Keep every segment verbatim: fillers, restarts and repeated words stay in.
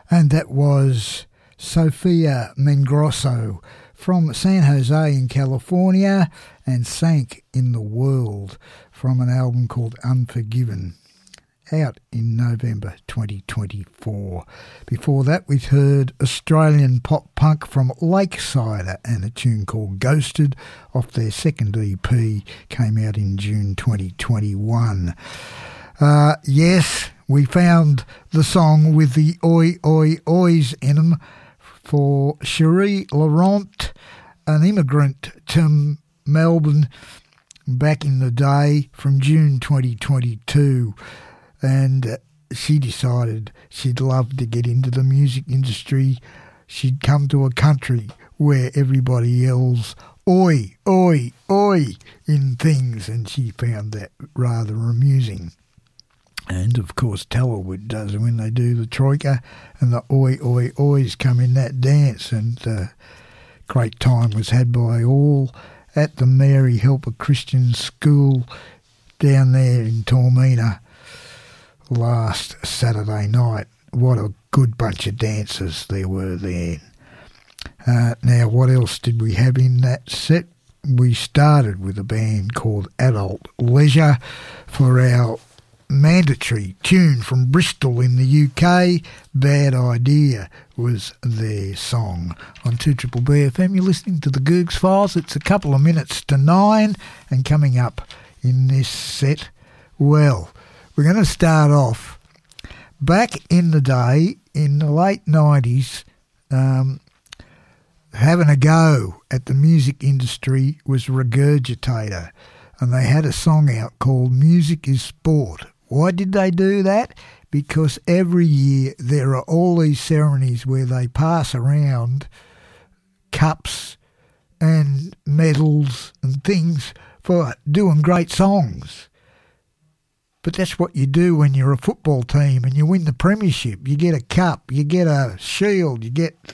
And that was Sophia Mengrosso from San Jose in California and Sank in the World from an album called Unforgiven, out in November twenty twenty-four. Before that, we heard Australian pop punk from Lakesider and a tune called Ghosted off their second E P, came out in June twenty twenty-one. Uh, yes, we found the song with the oi oi ois in them for Cherie Laurent, an immigrant to Melbourne back in the day from June twenty twenty-two. And uh, she decided she'd love to get into the music industry. She'd come to a country where everybody yells oi, oi, oi in things, and she found that rather amusing. And, of course, Tallerwood does when they do the troika, and the oi, oi, ois come in that dance. And uh, great time was had by all at the Mary Helper Christian School down there in Tormina last Saturday night. What a good bunch of dancers there were there. Uh, now, what else did we have in that set? We started with a band called Adult Leisure for our mandatory tune from Bristol in the U K. Bad Idea was their song. On two Triple B F M, you're listening to the Googs Files. It's a couple of minutes to nine, and coming up in this set, well, we're going to start off back in the day, in the late nineties, um, having a go at the music industry was Regurgitator, and they had a song out called Music is Sport. Why did they do that? Because every year there are all these ceremonies where they pass around cups and medals and things for doing great songs. But that's what you do when you're a football team and you win the premiership. You get a cup, you get a shield, you get...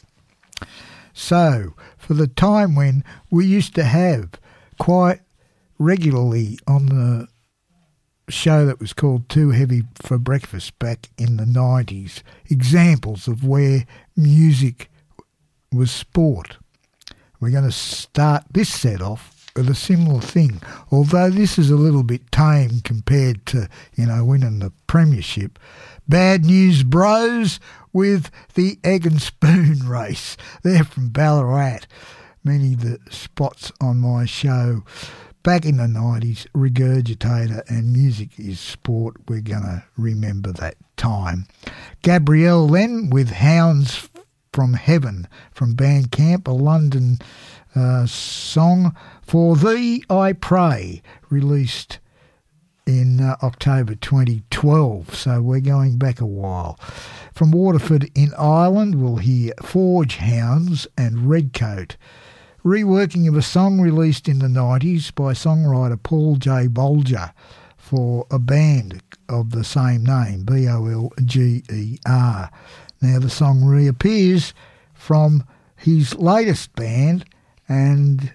So, for the time when we used to have quite regularly on the show that was called Too Heavy for Breakfast back in the nineties, examples of where music was sport. We're going to start this set off with a similar thing, although this is a little bit tame compared to, you know, winning the premiership. Bad News Bros with the Egg and Spoon race. They're from Ballarat. Many of the spots on my show back in the nineties, Regurgitator and Music is Sport. We're going to remember that time. Gabrielle then with Hounds from Heaven from Bandcamp, a London uh, song. For Thee I Pray, released in uh, October twenty twelve, so we're going back a while. From Waterford in Ireland, we'll hear Forge Hounds and Redcoat, reworking of a song released in the nineties by songwriter Paul J. Bolger for a band of the same name, B O L G E R. Now the song reappears from his latest band, and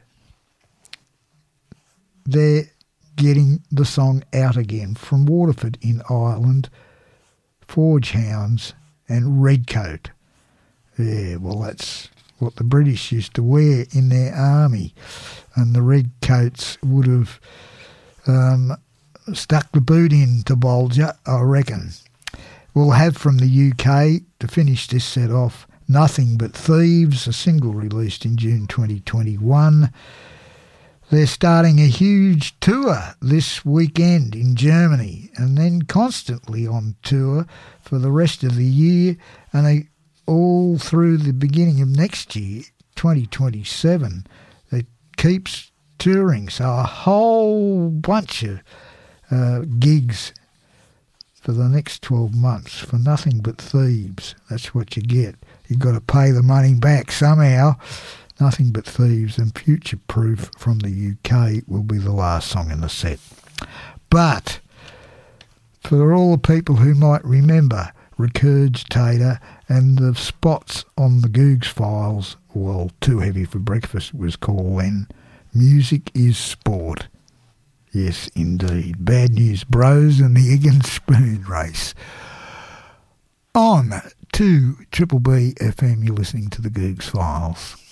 they're getting the song out again. From Waterford in Ireland, Forge Hounds and Redcoat. Yeah, well, that's what the British used to wear in their army, and the Redcoats would have um, stuck the boot in to Bolger, I reckon. We'll have from the U K, to finish this set off, Nothing But Thieves, a single released in June twenty twenty-one. They're starting a huge tour this weekend in Germany, and then constantly on tour for the rest of the year, and they all through the beginning of next year, twenty twenty-seven. It keeps touring, so a whole bunch of uh, gigs for the next twelve months for Nothing But Thieves. That's what you get. You've got to pay the money back somehow. Nothing But Thieves and Future Proof from the U K will be the last song in the set. But for all the people who might remember Regurgitator and the spots on the Googs Files, well, Too Heavy for Breakfast was called then, Music is Sport. Yes, indeed. Bad News Bros and the Egg and Spoon race. On to to Triple B F M. You're listening to the Googs Files.